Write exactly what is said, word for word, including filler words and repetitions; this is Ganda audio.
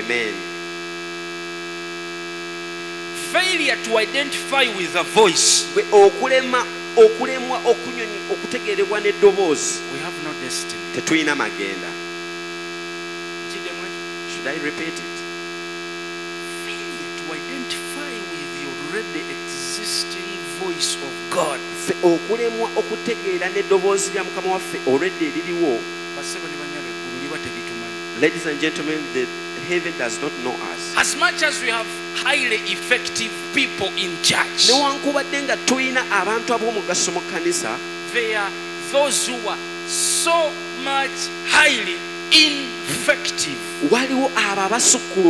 Amen. Failure to identify with a voice. Bwe okulema okulemwa okunyonyi okutegeerebwa n'eddoboozi. We have no destiny. Tetulina magenda. Should I repeat it? Failure to identify with the already existing voice of God. Okulemwa okutegeera n'eddoboozi lya Mukama waffe already eririwo. Ladies and gentlemen, the heaven does not know us. As much as we have highly effective people in church, newankubadde nga tulina abantu ab'omugaso mu kkanisa, there are those who are so much highly ineffective. Waliwo abo abasukkulu